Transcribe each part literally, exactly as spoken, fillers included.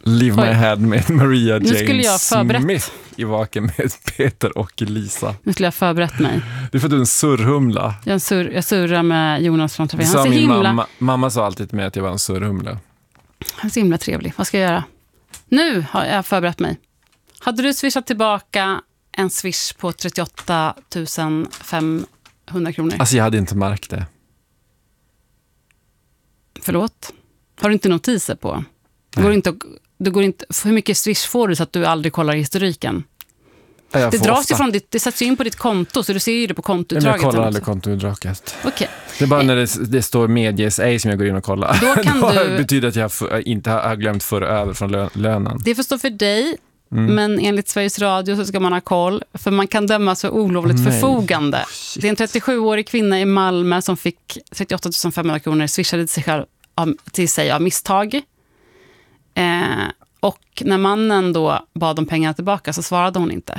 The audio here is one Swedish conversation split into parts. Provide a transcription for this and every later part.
Leave Oj. My Head med Maria Nu skulle Jane jag förberett. Smith i Vaken med Peter och Lisa. Nu skulle jag förberett mig. Det är för att du är en surrhumla. Jag, sur, jag surrar med Jonas från Trafik. Det Han sa är så min himla, mamma. Mamma sa alltid till mig att jag var en surrhumla. han är så himla trevlig. Vad ska jag göra? Nu har jag förberett mig. Hade du swishat tillbaka en swish på trettioåtta tusen femhundra kronor? Alltså jag hade inte märkt det. Förlåt? Har du inte notiser på? Det går inte, det går inte, hur mycket swish får du så att du aldrig kollar historiken? Jag Det får dras ofta. ju från ditt, det sätts ju in på ditt konto så du ser ju det på Men kontoutdraget. jag kollar sen aldrig också. kontoutdraget. Okej. Det är bara när det, det står medias ej som jag går in och kollar. Då kan Då du- betyder att jag f- inte har har glömt föra över från lö- lönen. Det får stå för dig, Mm. men enligt Sveriges Radio så ska man ha koll, för man kan dömas för olovligt Nej. förfogande. Det är en trettiosjuårig kvinna i Malmö som fick trettioåtta tusen femhundra kronor swishade till sig, själv, av, till sig av misstag. Eh, och när mannen då bad om pengarna tillbaka så svarade hon inte.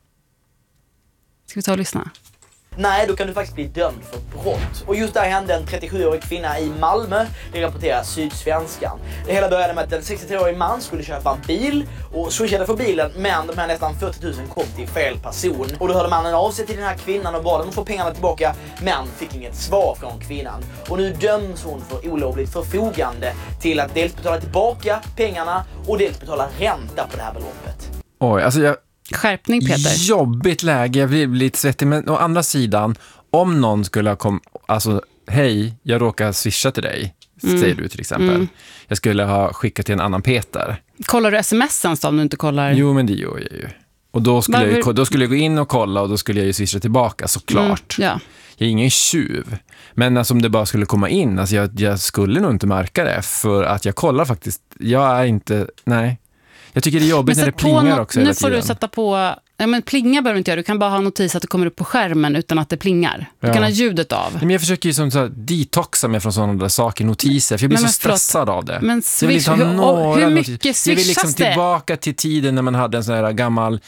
Ska vi ta och lyssna? Nej, då kan du faktiskt bli dömd för brott. Och just där hände en trettiosjuårig kvinna i Malmö. Det rapporterar Sydsvenskan. Det hela började med att en sextiotre-årig man skulle köpa en bil och swishade för bilen, men de här nästan fyrtio tusen kom till fel person. Och då hörde mannen av sig till den här kvinnan och bad om att få pengarna tillbaka, men fick inget svar från kvinnan. Och nu döms hon för olovligt förfogande till att dels betala tillbaka pengarna och dels betala ränta på det här beloppet. Oj, alltså jag... Skärpning, Peter. Jobbigt läge, jag blir lite svettig. Men å andra sidan, om någon skulle ha kommit... Alltså, hej, jag råkar swisha till dig, Mm. säger du till exempel. Mm. Jag skulle ha skickat till en annan Peter. Kollar du sms:en så om du inte kollar? Jo, men det gör jag ju. Och då skulle, jag, ju- Varför- då skulle jag gå in och kolla och då skulle jag ju swisha tillbaka, såklart. Mm, ja. Jag är ingen tjuv. Men alltså, om det bara skulle komma in, alltså jag, jag skulle nog inte märka det. För att jag kollar faktiskt, jag är inte, nej. Jag tycker det är jobbigt när det sätt på plingar något- också Nu hela får tiden. du sätta på... Ja, men plinga behöver du inte göra. Du kan bara ha notis att det kommer upp på skärmen utan att det plingar. Du Ja. kan ha ljudet av. Nej, men jag försöker ju som så här, detoxa mig från sådana där saker, notiser. För jag blir Men- men så förlåt. stressad av det. Men jag vill swish, inte ha hur, några och hur notiser. mycket Jag vill liksom swishas det? tillbaka till tiden när man hade en sån här gammal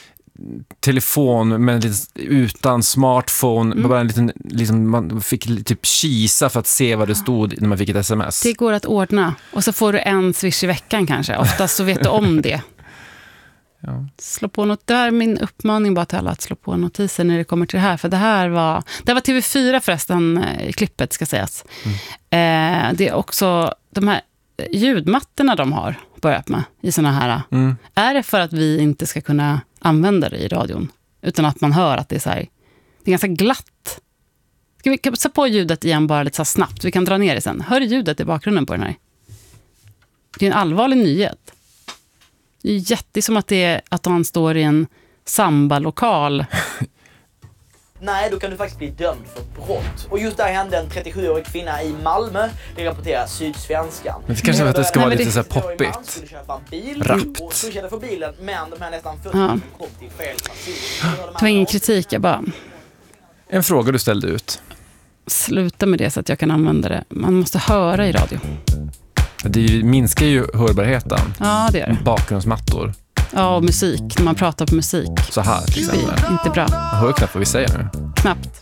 telefon men lite utan smartphone. Mm. Bara en liten, liksom, man fick typ kisa för att se vad det stod när man fick ett sms. Det går att ordna. Och så får du en swish i veckan kanske. Oftast så vet du om det. Ja. Slå på något. Det här är min uppmaning bara till alla att slå på notiser när det kommer till det här. För det här var, det var T V fyra förresten i klippet ska sägas. Mm. Eh, det är också de här ljudmattorna de har börjat med i såna här. Mm. Är det för att vi inte ska kunna använda det i radion? Utan att man hör att det är så här, det är ganska glatt. Ska vi kan vi ta på ljudet igen bara lite så här snabbt? Vi kan dra ner det sen. Hör ljudet i bakgrunden på den här? Det är en allvarlig nyhet. Det är jätte som att, det är, att han står i en samba-lokal. Nej, då kan du faktiskt bli dömd för brott. Och just där hände en trettiosjuårig kvinna i Malmö. Det rapporterar Sydsvenskan. Men det kanske är att det ska Nej, vara men lite det- så här poppigt. Man skulle köpa en bil Rappt. och swishade för bilen, men de här nästan fyrtio Ja. tusen kom till fel person. Det var ingen kritik, jag bara En fråga du ställde ut. sluta med det så att jag kan använda det. Man måste höra i radio. Det är ju- minskar ju hörbarheten. Ja, det gör det. Bakgrundsmattor. Ja, och musik. När man pratar på musik. Så här till exempel. Inte bra. Jag hör knappt vad vi säger nu. Knappt.